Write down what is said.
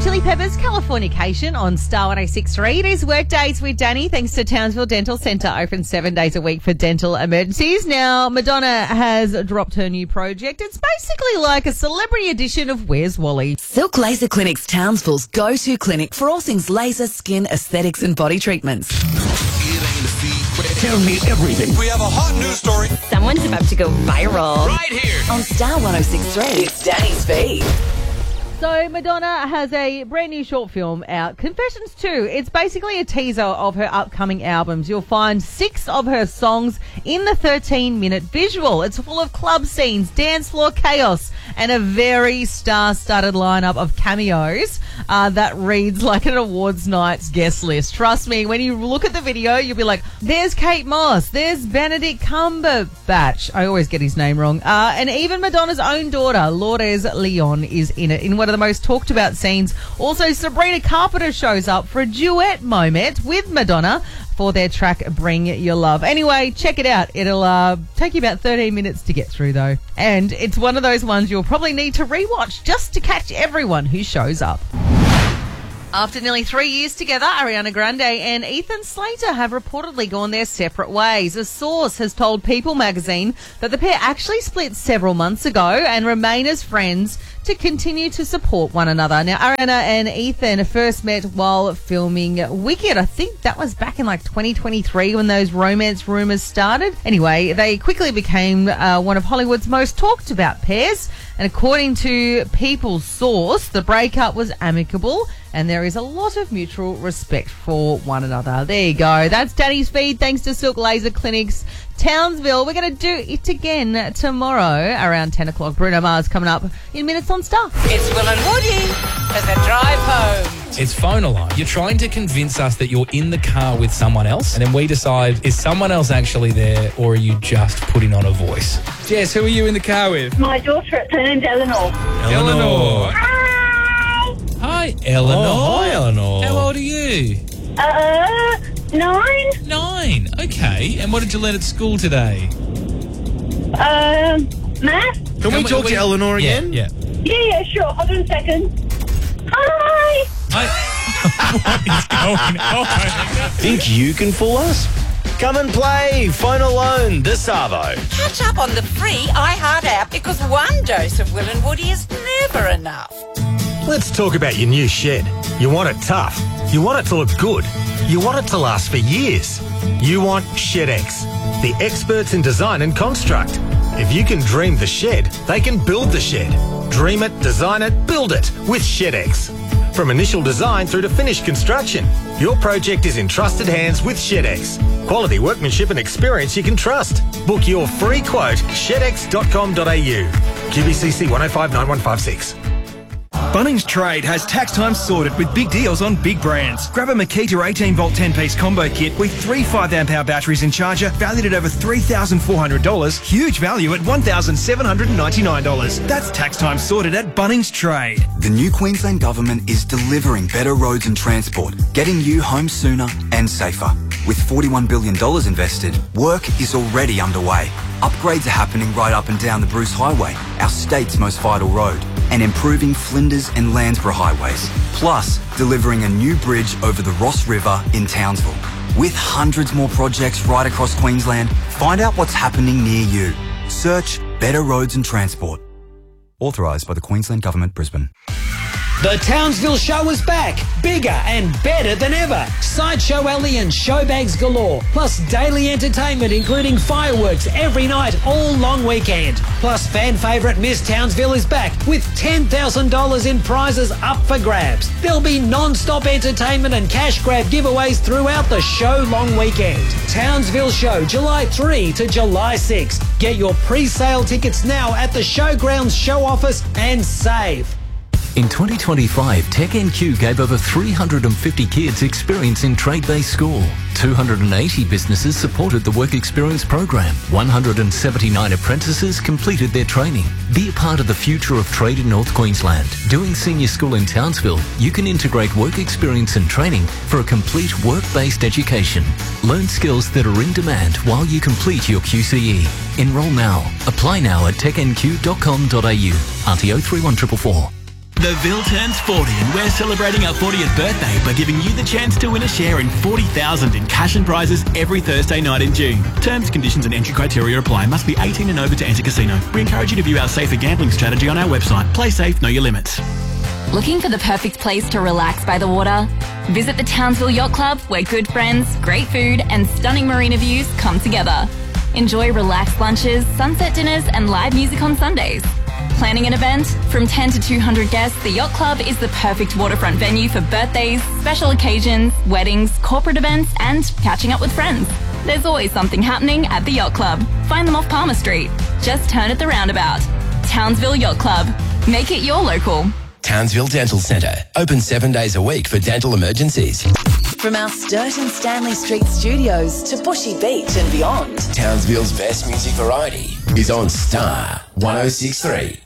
Chili Peppers, Californication on Star 106.3. It is Workdays with Danny, thanks to Townsville Dental Centre, open 7 days a week for dental emergencies. Now, Madonna has dropped her new project. It's basically like a celebrity edition of Where's Wally? Silk Laser Clinic's Townsville's go-to clinic for all things laser, skin, aesthetics and body treatments. Tell me everything. We have a hot news story. Someone's about to go viral. Right here. On Star 106.3, it's Danny's Feed. So Madonna has a brand new short film out, Confessions 2. It's basically a teaser of her upcoming albums. You'll find 6 of her songs in the 13-minute visual. It's full of club scenes, dance floor chaos, and a very star-studded lineup of cameos that reads like an awards night's guest list. Trust me, when you look at the video, you'll be like, there's Kate Moss, there's Benedict Cumberbatch. I always get his name wrong. And even Madonna's own daughter, Lourdes Leon, is in it, in one of the most talked about scenes. Also, Sabrina Carpenter shows up for a duet moment with Madonna for their track Bring Your Love. Anyway, check it out. It'll take you about 13 minutes to get through, though. And it's one of those ones you'll probably need to rewatch just to catch everyone who shows up. After nearly 3 years together, Ariana Grande and Ethan Slater have reportedly gone their separate ways. A source has told People magazine that the pair actually split several months ago and remain as friends to continue to support one another. Now, Ariana and Ethan first met while filming Wicked. I think that was back in like 2023 when those romance rumours started. Anyway, they quickly became one of Hollywood's most talked about pairs. And according to People's source, the breakup was amicable and there is a lot of mutual respect for one another. There you go. That's Danny's Feed. Thanks to Silk Laser Clinics Townsville. We're going to do it again tomorrow around 10 o'clock. Bruno Mars coming up in minutes on Star. It's Will and Woody for the drive home. It's phone alarm. You're trying to convince us that you're in the car with someone else, and then we decide, is someone else actually there, or are you just putting on a voice? Jess, who are you in the car with? My daughter, her name's Eleanor. Eleanor. Hi, Eleanor. Oh, hi, Eleanor. How old are you? 9. 9. Okay. And what did you learn at school today? Math? Can we talk to Eleanor again? Yeah. Yeah, sure. Hold on a second. Hi. What is going on? Think you can fool us? Come and play Phone Alone this Arvo. Catch up on the free iHeart app because one dose of Will and Woody is never enough. Let's talk about your new shed. You want it tough. You want it to look good. You want it to last for years. You want ShedX, the experts in design and construct. If you can dream the shed, they can build the shed. Dream it, design it, build it with ShedX. From initial design through to finished construction, your project is in trusted hands with ShedX. Quality workmanship and experience you can trust. Book your free quote, shedx.com.au. QBCC 1059156. Bunnings Trade has tax time sorted with big deals on big brands. Grab a Makita 18-volt 10-piece combo kit with 3 5-amp-hour batteries in charger valued at over $3,400. Huge value at $1,799. That's tax time sorted at Bunnings Trade. The new Queensland Government is delivering better roads and transport, getting you home sooner and safer. With $41 billion invested, work is already underway. Upgrades are happening right up and down the Bruce Highway, our state's most vital road, and improving Flinders and Landsborough highways. Plus, delivering a new bridge over the Ross River in Townsville. With hundreds more projects right across Queensland, find out what's happening near you. Search Better Roads and Transport. Authorised by the Queensland Government, Brisbane. The Townsville Show is back, bigger and better than ever. Sideshow Alley and showbags galore, plus daily entertainment including fireworks every night all long weekend. Plus fan favourite Miss Townsville is back with $10,000 in prizes up for grabs. There'll be non-stop entertainment and cash grab giveaways throughout the show long weekend. Townsville Show, July 3 to July 6. Get your pre-sale tickets now at the Showgrounds show office and save. In 2025, TechNQ gave over 350 kids experience in trade-based school. 280 businesses supported the Work Experience program. 179 apprentices completed their training. Be a part of the future of trade in North Queensland. Doing senior school in Townsville, you can integrate work experience and training for a complete work-based education. Learn skills that are in demand while you complete your QCE. Enroll now. Apply now at technq.com.au. RTO 31444. The Ville turns 40 and we're celebrating our 40th birthday by giving you the chance to win a share in $40,000 in cash and prizes every Thursday night in June. Terms, conditions and entry criteria apply. Must be 18 and over to enter casino. We encourage you to view our safer gambling strategy on our website. Play safe, know your limits. Looking for the perfect place to relax by the water? Visit the Townsville Yacht Club, where good friends, great food and stunning marina views come together. Enjoy relaxed lunches, sunset dinners and live music on Sundays. Planning an event? From 10 to 200 guests, the Yacht Club is the perfect waterfront venue for birthdays, special occasions, weddings, corporate events and catching up with friends. There's always something happening at the Yacht Club. Find them off Palmer Street. Just turn at the roundabout. Townsville Yacht Club. Make it your local. Townsville Dental Centre. Open 7 days a week for dental emergencies. From our Sturt and Stanley Street studios to Bushy Beach and beyond. Townsville's best music variety is on Star 106.3.